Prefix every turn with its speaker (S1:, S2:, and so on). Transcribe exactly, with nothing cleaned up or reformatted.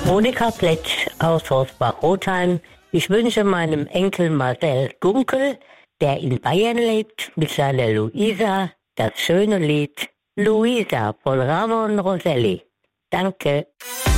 S1: Monika Pletsch aus Rosbach-Rotheim. Ich wünsche meinem Enkel Marcel Dunkel, der in Bayern lebt, mit seiner Luisa, das schöne Lied Luisa von Ramon Roselli. Danke.